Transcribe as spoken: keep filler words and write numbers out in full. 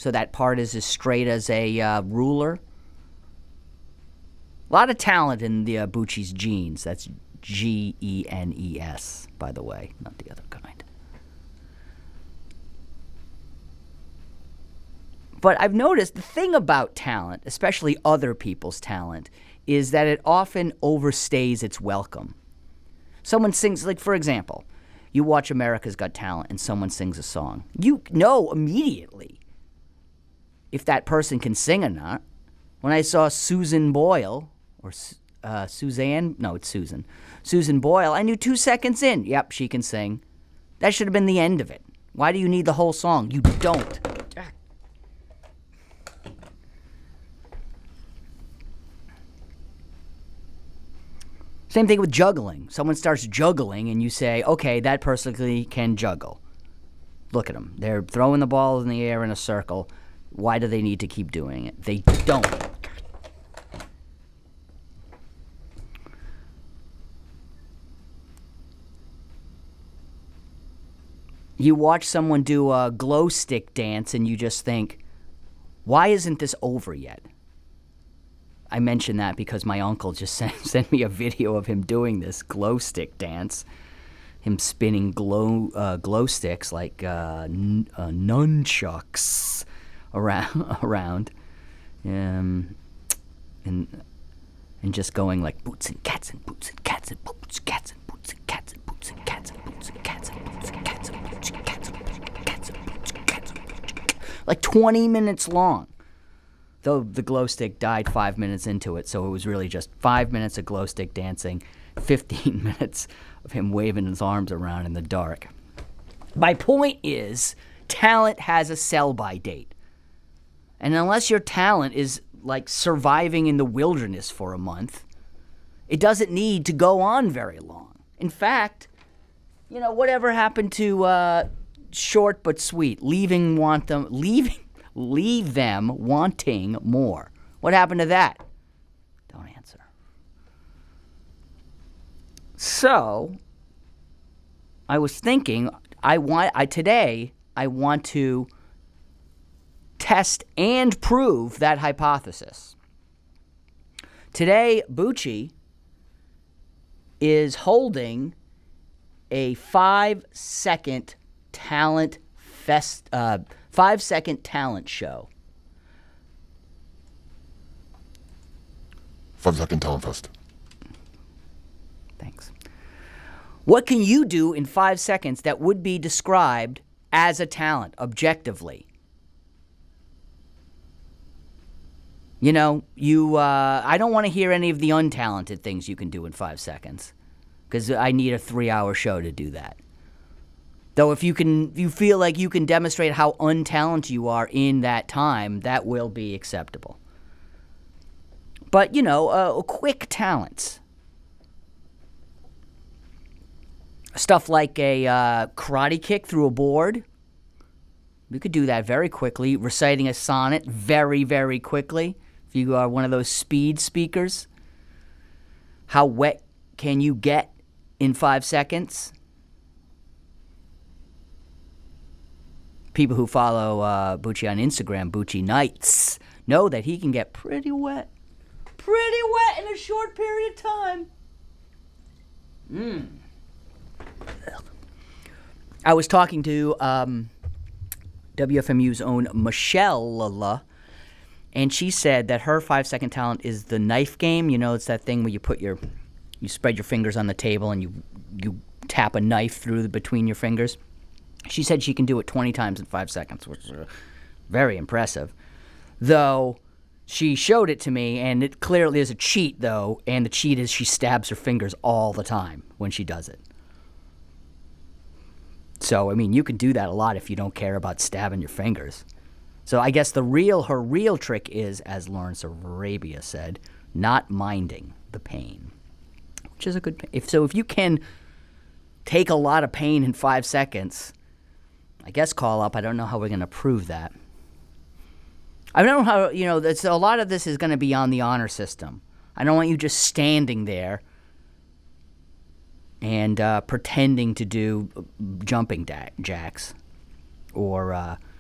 so that part is as straight as a uh, ruler. A lot of talent in the uh, Bucci's genes. That's G E N E S, by the way, not the other kind. But I've noticed the thing about talent, especially other people's talent, is that it often overstays its welcome. Someone sings, like, for example, you watch America's Got Talent and someone sings a song. You know immediately if that person can sing or not. When I saw Susan Boyle, or uh, Suzanne, no, it's Susan, Susan Boyle, I knew two seconds in, yep, she can sing. That should have been the end of it. Why do you need the whole song? You don't. Same thing with juggling. Someone starts juggling and you say, okay, that person can juggle. Look at them. They're throwing the ball in the air in a circle. Why do they need to keep doing it? They don't. You watch someone do a glow stick dance and you just think, why isn't this over yet? I mention that because my uncle just sent, sent me a video of him doing this glow stick dance. Him spinning glow uh, glow sticks like uh, n- uh, nunchucks around, around. Um, and and just going like boots and cats and boots and cats and boots and cats and boots and cats and boots and cats and boots and cats and boots and cats and boots and cats and boots and cats and boots and cats and boots and cats, like twenty minutes long. Though the glow stick died five minutes into it, so it was really just five minutes of glow stick dancing, fifteen minutes of him waving his arms around in the dark. My point is, talent has a sell-by date. And unless your talent is like surviving in the wilderness for a month, it doesn't need to go on very long. In fact, you know, whatever happened to uh, Short But Sweet, leaving want them, leaving, leave them wanting more. What happened to that? Don't answer. So, I was thinking, I want, I today, I want to test and prove that hypothesis. Today, Bucci is holding a five-second talent fest, uh, five-second talent show. Five-second talent fest. Thanks. What can you do in five seconds that would be described as a talent, objectively? You know, you. Uh, I don't want to hear any of the untalented things you can do in five seconds, because I need a three-hour show to do that. Though if you can, you feel like you can demonstrate how untalented you are in that time, that will be acceptable. But, you know, uh, quick talents. Stuff like a uh, karate kick through a board. You could do that very quickly. Reciting a sonnet very, very quickly. If you are one of those speed speakers. How wet can you get in five seconds? People who follow uh, Bucci on Instagram, Bucci Nights, know that he can get pretty wet. Pretty wet in a short period of time. Mmm. I was talking to um, W F M U's own Michelle, and she said that her five-second talent is the knife game. You know, it's that thing where you put your, you spread your fingers on the table and you you tap a knife through the, between your fingers. She said she can do it twenty times in five seconds, which is uh, very impressive. Though she showed it to me, and it clearly is a cheat, though, and the cheat is she stabs her fingers all the time when she does it. So, I mean, you can do that a lot if you don't care about stabbing your fingers. So I guess the real, her real trick is, as Lawrence of Arabia said, not minding the pain, which is a good. If so, if you can take a lot of pain in five seconds, I guess call up. I don't know how we're going to prove that. I don't know how, you know, that's, a lot of this is going to be on the honor system. I don't want you just standing there and uh, pretending to do jumping da- jacks or uh,